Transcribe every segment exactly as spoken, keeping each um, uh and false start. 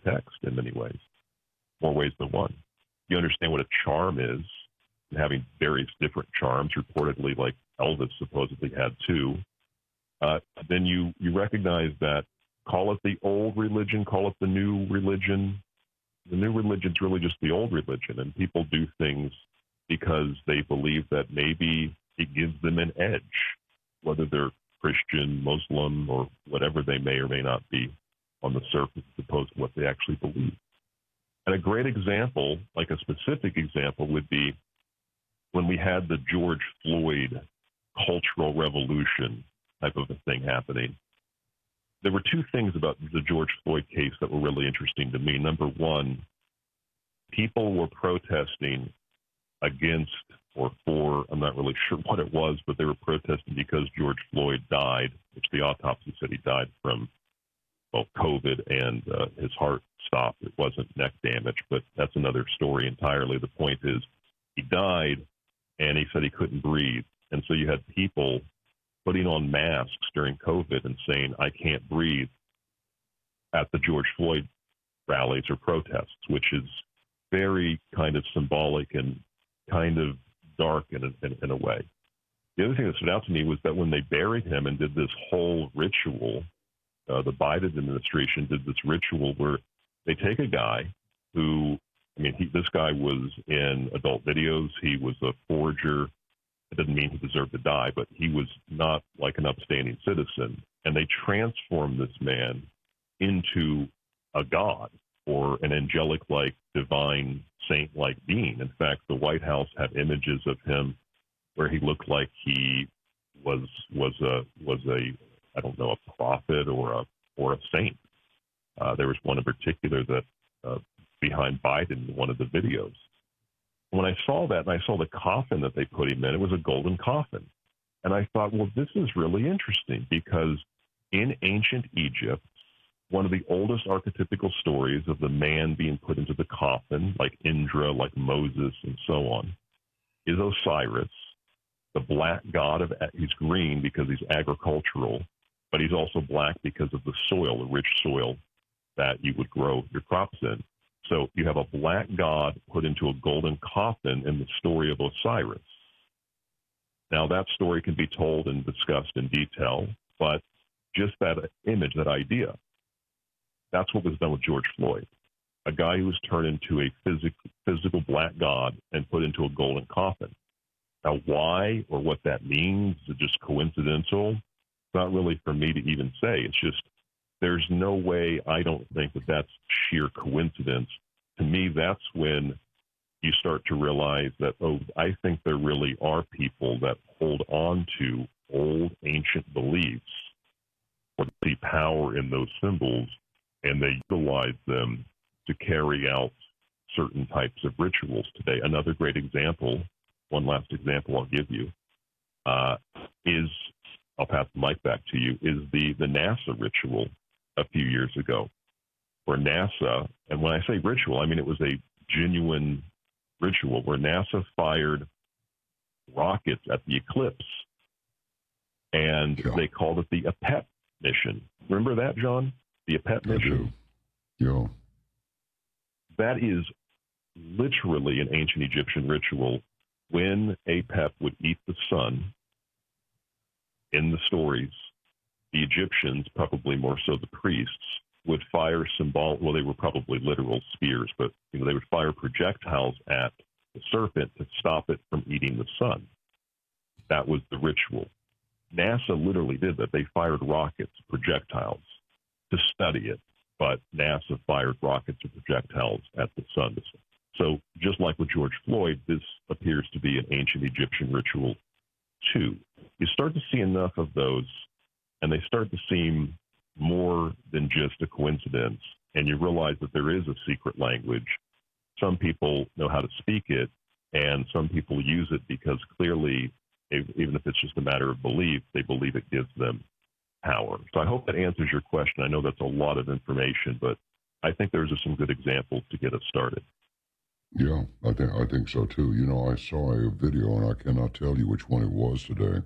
text in many ways, more ways than one. You understand what a charm is, and having various different charms, reportedly like Elvis supposedly had two. Uh, then you, you recognize that, call it the old religion, call it the new religion. The new religion's really just the old religion, and people do things because they believe that maybe it gives them an edge, whether they're Christian, Muslim, or whatever they may or may not be on the surface as opposed to what they actually believe. And a great example, like a specific example, would be when we had the George Floyd cultural revolution type of a thing happening. There were two things about the George Floyd case that were really interesting to me. Number one, people were protesting against or for, I'm not really sure what it was, but they were protesting because George Floyd died, which the autopsy said he died from, well, COVID and uh, his heart stopped. It wasn't neck damage, but that's another story entirely. The point is he died, and he said he couldn't breathe. And so you had people putting on masks during COVID and saying, I can't breathe, at the George Floyd rallies or protests, which is very kind of symbolic and kind of dark in a, in, in a way. The other thing that stood out to me was that when they buried him and did this whole ritual, uh, the Biden administration did this ritual where they take a guy who, I mean, he, this guy was in adult videos. He was a forger. It doesn't mean he deserved to die, but he was not like an upstanding citizen. And they transformed this man into a god or an angelic-like, divine, saint-like being. In fact, the White House had images of him where he looked like he was was a was a I don't know a prophet or a or a saint. Uh, there was one in particular that uh, behind Biden, one of the videos. When I saw that and I saw the coffin that they put him in, it was a golden coffin. And I thought, well, this is really interesting because in ancient Egypt, one of the oldest archetypical stories of the man being put into the coffin, like Indra, like Moses, and so on, is Osiris, the black god of, he's green because he's agricultural, but he's also black because of the soil, the rich soil that you would grow your crops in. So you have a black god put into a golden coffin in the story of Osiris. Now, that story can be told and discussed in detail, but just that image, that idea, that's what was done with George Floyd. A guy who was turned into a physic, physical black god and put into a golden coffin. Now, why or what that means, is it just coincidental? It's not really for me to even say. It's just, there's no way, I don't think that that's sheer coincidence. To me, that's when you start to realize that, oh, I think there really are people that hold on to old ancient beliefs or see power in those symbols, and they utilize them to carry out certain types of rituals today. Another great example, one last example I'll give you, uh, is, I'll pass the mic back to you, is the, the NASA ritual a few years ago, where NASA, and when I say ritual, I mean it was a genuine ritual where NASA fired rockets at the eclipse, and yeah. they called it the Apep mission. Remember that, John? The Apep mission? Yeah. That is literally an ancient Egyptian ritual. When Apep would eat the sun, in the stories, the Egyptians, probably more so the priests, would fire symbol, well, they were probably literal spears, but you know, they would fire projectiles at the serpent to stop it from eating the sun. That was the ritual. NASA literally did that. They fired rockets, projectiles, to study it, but NASA fired rockets and projectiles at the sun. So just like with George Floyd, this appears to be an ancient Egyptian ritual too. You start to see enough of those, and they start to seem more than just a coincidence, and you realize that there is a secret language. Some people know how to speak it, and some people use it because clearly, even if it's just a matter of belief, they believe it gives them power. So I hope that answers your question. I know that's a lot of information, but I think there's some good examples to get us started. Yeah, I think I think so too. You know, I saw a video, and I cannot tell you which one it was today,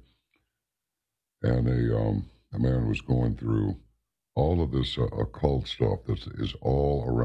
and a um, a man was going through all of this uh, occult stuff that is all around